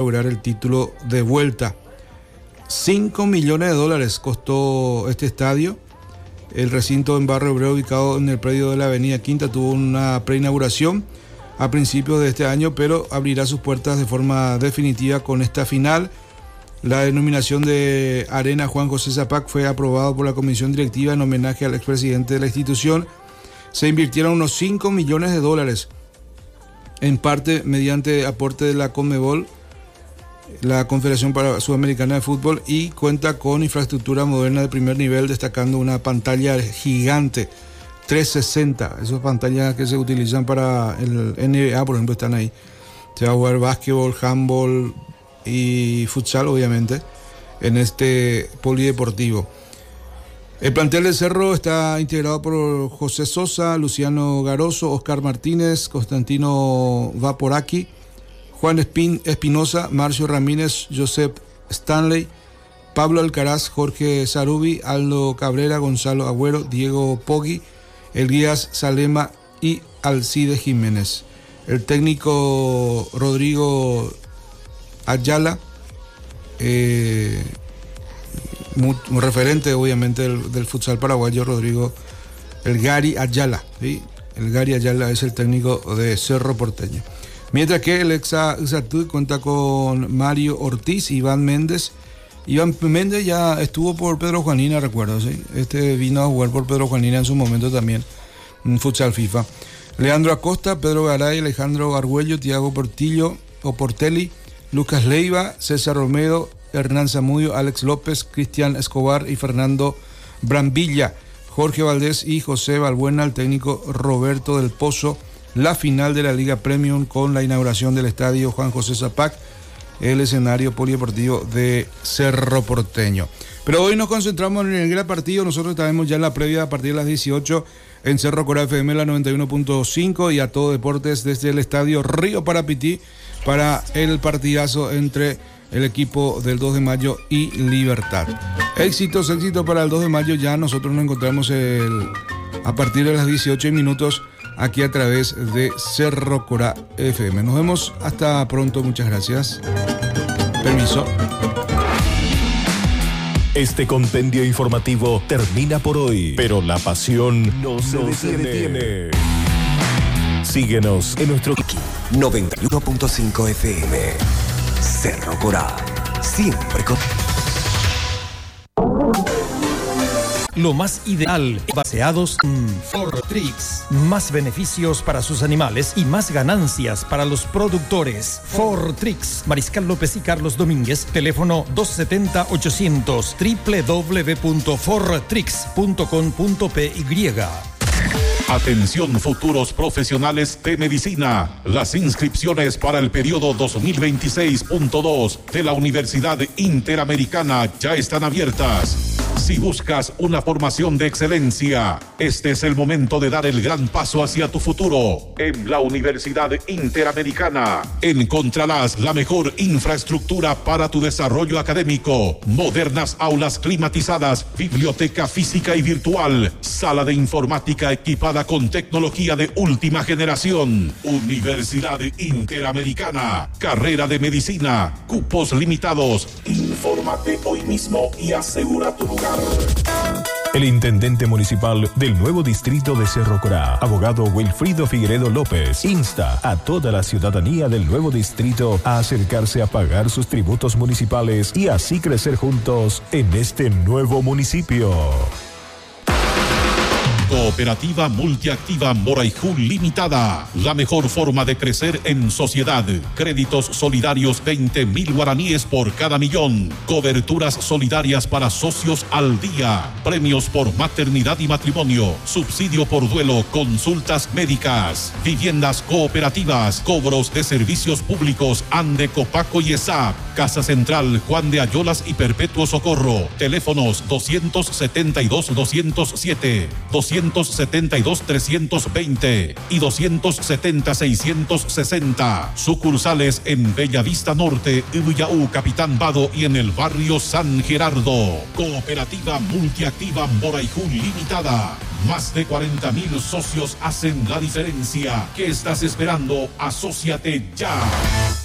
lograr el título de vuelta. $5 millones costó este estadio. El recinto en Barrio Obrero, ubicado en el predio de la Avenida Quinta, tuvo una preinauguración a principios de este año, pero abrirá sus puertas de forma definitiva con esta final. La denominación de Arena Juan José Zapac fue aprobado por la comisión directiva en homenaje al expresidente de la institución. Se invirtieron unos $5 millones, en parte mediante aporte de la CONMEBOL, la Confederación Sudamericana de Fútbol, y cuenta con infraestructura moderna de primer nivel, destacando una pantalla gigante 360. Esas pantallas que se utilizan para el NBA, por ejemplo, están ahí. Se va a jugar básquetbol, handball y futsal, obviamente, en este polideportivo. El plantel de Cerro está integrado por José Sosa, Luciano Garoso, Oscar Martínez, Constantino Vaporaki, Juan Espinosa, Marcio Ramírez, Joseph Stanley, Pablo Alcaraz, Jorge Sarubi, Aldo Cabrera, Gonzalo Agüero, Diego Poggi, Elías Salema y Alcide Jiménez. El técnico Rodrigo Ayala, un referente obviamente del futsal paraguayo, Rodrigo El Gary Ayala, ¿sí? El Gary Ayala es el técnico de Cerro Porteño. Mientras que el Exatú cuenta con Mario Ortiz, Iván Méndez. Iván Méndez ya estuvo por Pedro Juanina, recuerdo, ¿sí? Vino a jugar por Pedro Juanina en su momento también, en futsal FIFA. Leandro Acosta, Pedro Garay, Alejandro Argüello, Tiago Portillo o Portelli, Lucas Leiva, César Romero, Hernán Zamudio, Alex López, Cristian Escobar y Fernando Brambilla, Jorge Valdés y José Balbuena, el técnico Roberto del Pozo. La final de la Liga Premium con la inauguración del estadio Juan José Zapac, el escenario polideportivo de Cerro Porteño. Pero hoy nos concentramos en el gran partido. Nosotros estaremos ya en la previa a partir de las 18 en Cerro Corá FM, la 91.5, y a todo deportes desde el estadio Río Parapití para el partidazo entre el equipo del 2 de mayo y Libertad. Éxitos para el 2 de mayo. Ya nosotros nos encontramos a partir de las 18 minutos aquí a través de Cerro Corá FM. Nos vemos hasta pronto, muchas gracias. Permiso. Este compendio informativo termina por hoy, pero la pasión no se detiene. Síguenos en nuestro 91.5 FM. Cerro Corá, siempre con... Lo más ideal, baseados en Fortrix. Más beneficios para sus animales y más ganancias para los productores. Fortrix. Mariscal López y Carlos Domínguez. Teléfono 270-800. www.fortrix.com.py. Atención, futuros profesionales de medicina. Las inscripciones para el periodo 2026.2 de la Universidad Interamericana ya están abiertas. Si buscas una formación de excelencia, este es el momento de dar el gran paso hacia tu futuro. En la Universidad Interamericana encontrarás la mejor infraestructura para tu desarrollo académico, modernas aulas climatizadas, biblioteca física y virtual, sala de informática equipada con tecnología de última generación. Universidad Interamericana, carrera de medicina, cupos limitados. Infórmate hoy mismo y asegura tu lugar. El intendente municipal del nuevo distrito de Cerro Corá, abogado Wilfrido Figueredo López, insta a toda la ciudadanía del nuevo distrito a acercarse a pagar sus tributos municipales y así crecer juntos en este nuevo municipio. Cooperativa Multiactiva Morayjú Limitada. La mejor forma de crecer en sociedad. Créditos solidarios 20.000 guaraníes por cada millón. Coberturas solidarias para socios al día. Premios por maternidad y matrimonio. Subsidio por duelo. Consultas médicas. Viviendas cooperativas. Cobros de servicios públicos. ANDE, Copaco y ESAP. Casa Central Juan de Ayolas y Perpetuo Socorro. Teléfonos 272-207. 272-320 y 270-660. Sucursales en Bellavista Norte, Ubiaú, Capitán Vado y en el barrio San Gerardo. Cooperativa Multiactiva Morayjú Limitada. Más de 40.000 socios hacen la diferencia. ¿Qué estás esperando? Asóciate ya.